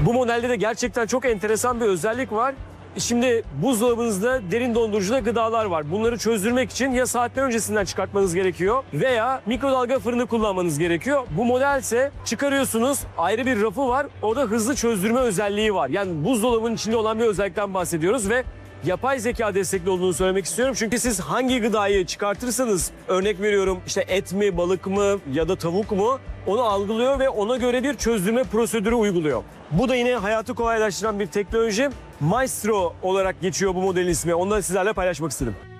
Bu modelde de gerçekten çok enteresan bir özellik var. Şimdi buzdolabınızda derin dondurucuda gıdalar var. Bunları çözdürmek için ya saatler öncesinden çıkartmanız gerekiyor veya mikrodalga fırını kullanmanız gerekiyor. Bu modelse çıkarıyorsunuz, ayrı bir rafı var. Orada hızlı çözdürme özelliği var. Yani buzdolabının içinde olan bir özellikten bahsediyoruz ve yapay zeka destekli olduğunu söylemek istiyorum. Çünkü siz hangi gıdayı çıkartırsanız, örnek veriyorum işte et mi, balık mı ya da tavuk mu, onu algılıyor ve ona göre bir çözdürme prosedürü uyguluyor. Bu da yine hayatı kolaylaştıran bir teknoloji. Maestro olarak geçiyor bu modelin ismi. Onu da sizlerle paylaşmak istedim.